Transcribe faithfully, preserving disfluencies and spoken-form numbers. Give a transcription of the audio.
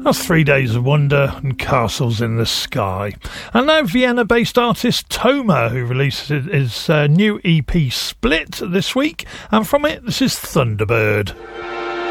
That's Three Days of Wonder and Castles in the Sky. And now Vienna-based artist Toma, who released his uh, new E P Split this week, and from it, this is Thunderbird.